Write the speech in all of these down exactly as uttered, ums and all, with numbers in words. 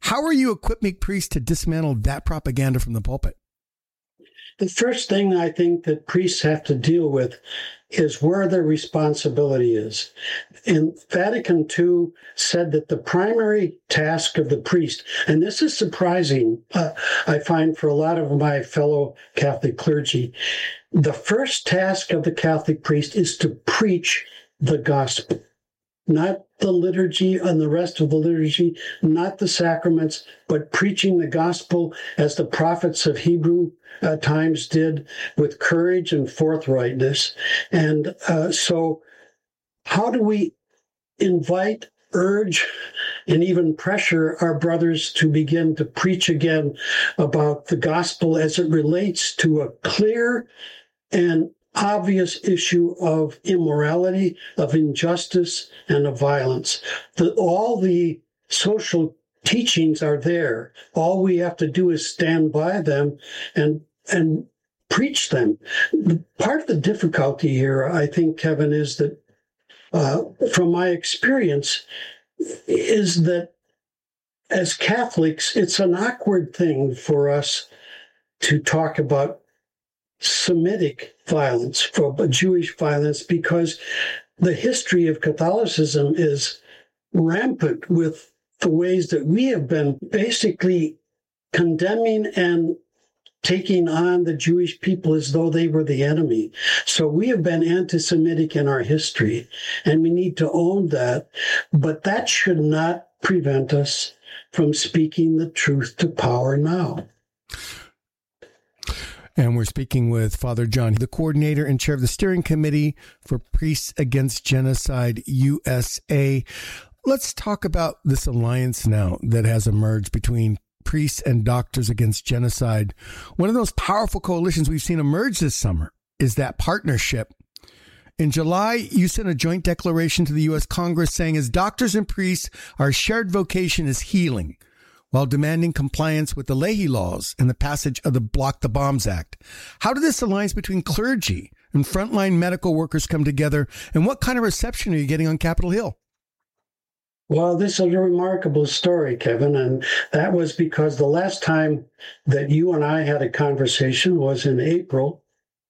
How are you equipping priests to dismantle that propaganda from the pulpit? The first thing I think that priests have to deal with is where their responsibility is. And Vatican two said that the primary task of the priest, and this is surprising, uh, I find for a lot of my fellow Catholic clergy, the first task of the Catholic priest is to preach the gospel, not the liturgy and the rest of the liturgy, not the sacraments, but preaching the gospel as the prophets of Hebrew uh, times did, with courage and forthrightness. And uh, so how do we invite, urge, and even pressure our brothers to begin to preach again about the gospel as it relates to a clear and obvious issue of immorality, of injustice, and of violence? The, all the social teachings are there. All we have to do is stand by them and and preach them. Part of the difficulty here, I think, Kevin, is that uh, from my experience, is that as Catholics, it's an awkward thing for us to talk about Semitic violence, for Jewish violence, because the history of Catholicism is rampant with the ways that we have been basically condemning and taking on the Jewish people as though they were the enemy. So we have been anti-Semitic in our history, and we need to own that. But that should not prevent us from speaking the truth to power now. And we're speaking with Father John, the coordinator and chair of the steering committee for Priests Against Genocide U S A. Let's talk about this alliance now that has emerged between priests and Doctors Against Genocide. One of those powerful coalitions we've seen emerge this summer is that partnership. In July, you sent a joint declaration to the U S Congress saying, as doctors and priests, our shared vocation is healing, while demanding compliance with the Leahy laws and the passage of the Block the Bombs Act. How did this alliance between clergy and frontline medical workers come together, and what kind of reception are you getting on Capitol Hill? Well, this is a remarkable story, Kevin, and that was because the last time that you and I had a conversation was in April,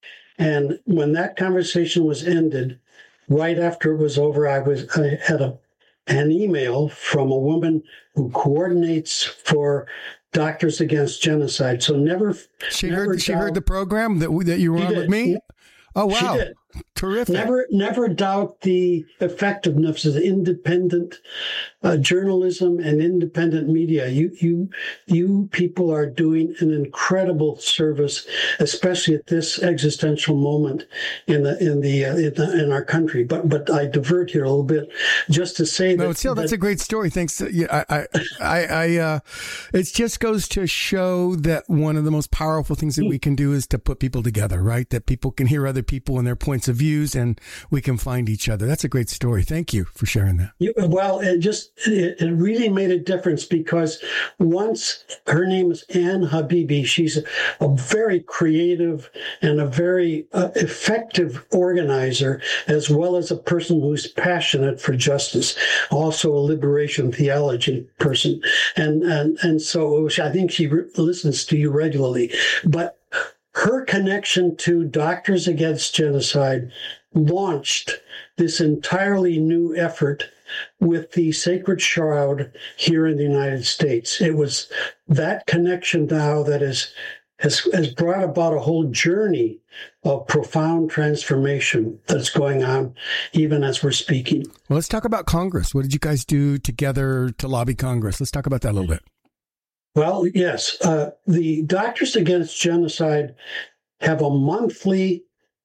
and when that conversation was ended, right after it was over, I was I had a an email from a woman who coordinates for Doctors Against Genocide. So never, she never heard. She doubt, heard the program that we, that you were on did. with me. Oh wow! She did. Terrific. Never, never doubt the effectiveness of independent uh, journalism and independent media. You, you, you people are doing an incredible service, especially at this existential moment in the in the, uh, in, the in our country. But but I divert here a little bit, just to say no, that. still, that's that, a great story. Thanks. To, yeah, I, I, I, I uh, it just goes to show that one of the most powerful things that we can do is to put people together, right? That people can hear other people and their points of views, and we can find each other. That's a great story. Thank you for sharing that. You, well, it just it, it really made a difference, because once, her name is Ann Habibi. She's a, a very creative and a very uh, effective organizer, as well as a person who's passionate for justice, also a liberation theology person. And and and so I think she re- listens to you regularly. But her connection to Doctors Against Genocide launched this entirely new effort with the Sacred Shroud here in the United States. It was that connection now that is, has, has brought about a whole journey of profound transformation that's going on even as we're speaking. Well, let's talk about Congress. What did you guys do together to lobby Congress? Let's talk about that a little bit. Well, yes. Uh, the Doctors Against Genocide have a monthly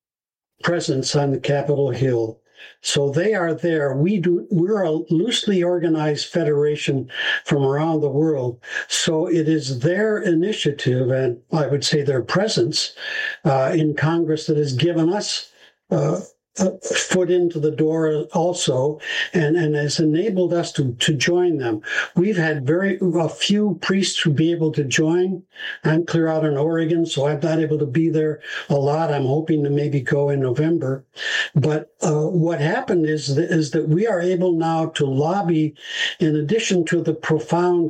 presence on the Capitol Hill. So they are there. We do, we're a loosely organized federation from around the world. So it is their initiative, and I would say their presence uh, in Congress, that has given us uh, a foot into the door also, and, and has enabled us to, to join them. We've had very a few priests who be able to join. I'm clear out in Oregon, so I'm not able to be there a lot. I'm hoping to maybe go in November. But uh, what happened is that, is that we are able now to lobby, in addition to the profound